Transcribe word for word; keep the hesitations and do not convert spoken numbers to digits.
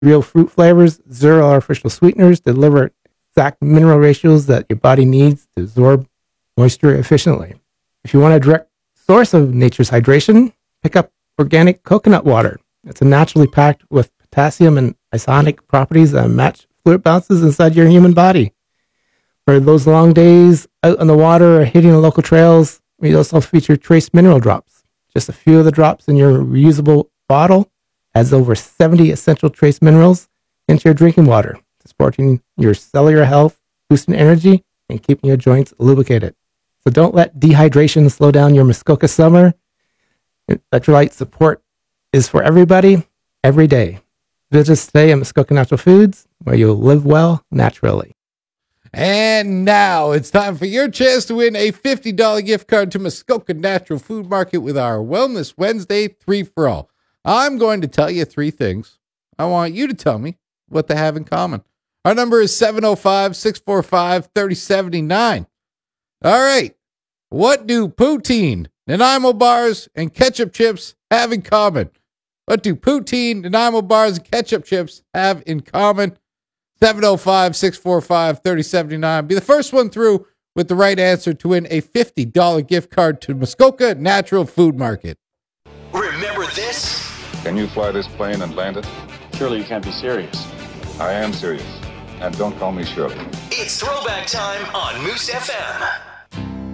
real fruit flavors, zero artificial sweeteners, deliver exact mineral ratios that your body needs to absorb moisture efficiently. If you want a direct source of nature's hydration, pick up organic coconut water. It's naturally packed with potassium and isonic properties that match fluid bounces inside your human body. For those long days out on the water or hitting the local trails, we also feature trace mineral drops. Just a few of the drops in your reusable bottle adds over seventy essential trace minerals into your drinking water, supporting your cellular health, boosting energy, and keeping your joints lubricated. So don't let dehydration slow down your Muskoka summer. Electrolyte support is for everybody, every day. Visit us today at Muskoka Natural Foods, where you'll live well naturally. And now it's time for your chance to win a fifty dollars gift card to Muskoka Natural Food Market with our Wellness Wednesday three for all. I'm going to tell you three things. I want you to tell me what they have in common. Our number is seven oh five, six four five, three oh seven nine. All right. What do poutine, Nanaimo bars, and ketchup chips have in common? What do poutine, Nanaimo bars, and ketchup chips have in common? seven oh five, six four five, three oh seven nine. Be the first one through with the right answer to win a fifty dollars gift card to Muskoka Natural Food Market. Remember this? Can you fly this plane and land it? Surely you can't be serious. I am serious. And don't call me Shirley. It's throwback time on Moose F M.